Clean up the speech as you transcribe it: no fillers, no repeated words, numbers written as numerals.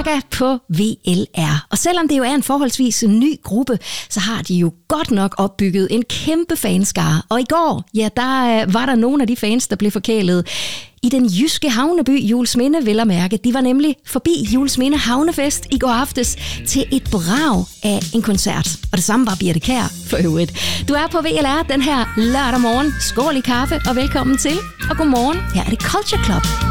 Saga på VLR. Og selvom det jo er en forholdsvis ny gruppe, så har de jo godt nok opbygget en kæmpe fanskare. Og i går, ja, der var der nogle af de fans, der blev forkælet i den jyske havneby Juelsminde, vel at mærke. De var nemlig forbi Juelsminde Havnefest i går aftes til et brag af en koncert. Og det samme var Birthe Kjær for øvrigt. Du er på VLR den her lørdag morgen. Skål i kaffe og velkommen til. Og godmorgen, her er det Culture Club.